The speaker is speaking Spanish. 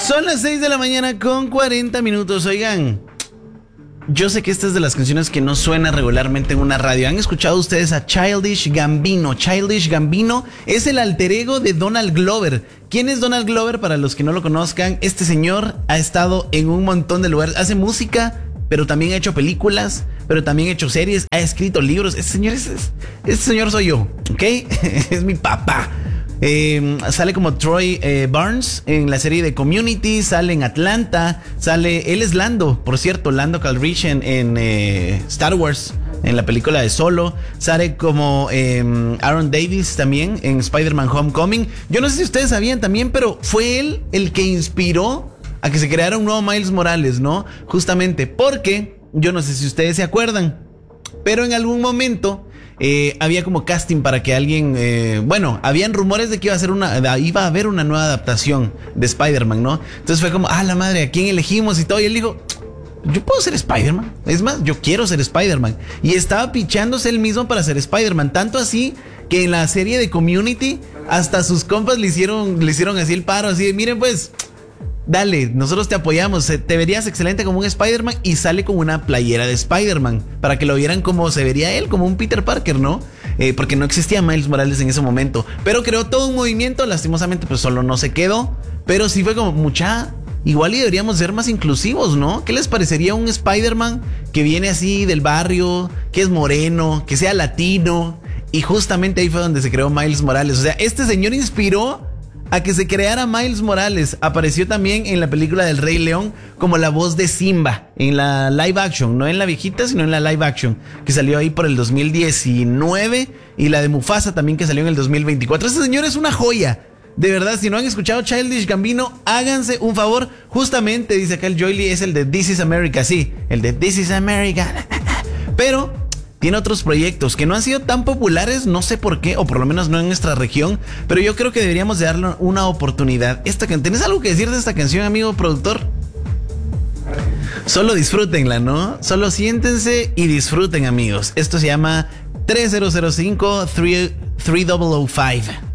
Son las 6 de la mañana con 40 minutos. Oigan, yo sé que esta es de las canciones que no suena regularmente en una radio. ¿Han escuchado ustedes a Childish Gambino? Childish Gambino es el alter ego de Donald Glover. ¿Quién es Donald Glover? Para los que no lo conozcan, este señor ha estado en un montón de lugares. Hace música, pero también ha hecho películas, pero también ha hecho series, ha escrito libros. Este señor soy yo, ¿ok? Es mi papá. Sale como Troy Barnes en la serie de Community, sale en Atlanta, él es Lando, por cierto, Lando Calrissian en Star Wars, en la película de Solo, sale como Aaron Davis también en Spider-Man Homecoming. Yo no sé si ustedes sabían también, pero fue él el que inspiró a que se creara un nuevo Miles Morales, ¿no? Justamente porque, yo no sé si ustedes se acuerdan, pero en algún momento había como casting para que alguien, habían rumores de que iba a haber una nueva adaptación de Spider-Man, ¿no? Entonces fue como, la madre, ¿a quién elegimos? Y todo, y él dijo, yo puedo ser Spider-Man, es más, yo quiero ser Spider-Man. Y estaba pichándose él mismo para ser Spider-Man, tanto así que en la serie de Community hasta sus compas le hicieron así el paro, así de, miren pues, dale, nosotros te apoyamos, te verías excelente como un Spider-Man, y sale con una playera de Spider-Man para que lo vieran como se vería él, como un Peter Parker, ¿no? Porque no existía Miles Morales en ese momento, pero creó todo un movimiento. Lastimosamente pues solo no se quedó, pero sí fue como igual y deberíamos ser más inclusivos, ¿no? ¿Qué les parecería un Spider-Man que viene así del barrio, que es moreno, que sea latino? Y justamente ahí fue donde se creó Miles Morales. O sea, este señor inspiró a que se creara Miles Morales. Apareció también en la película del Rey León como la voz de Simba, en la live action, no en la viejita, sino en la live action, que salió ahí por el 2019, y la de Mufasa también, que salió en el 2024. Este señor es una joya. De verdad, si no han escuchado Childish Gambino, háganse un favor. Justamente, dice acá el Joyly, es el de This is America, sí, el de This is America. Pero tiene otros proyectos que no han sido tan populares, no sé por qué, o por lo menos no en nuestra región, pero yo creo que deberíamos de darle una oportunidad. ¿Tenés algo que decir de esta canción, amigo productor? Solo disfrútenla, ¿no? Solo siéntense y disfruten, amigos. Esto se llama 3005 3005.